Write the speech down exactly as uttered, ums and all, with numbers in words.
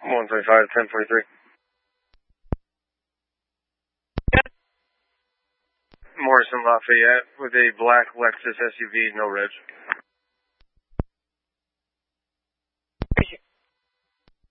one twenty-five, ten forty-three. Morrison Lafayette with a black Lexus S U V, no reg.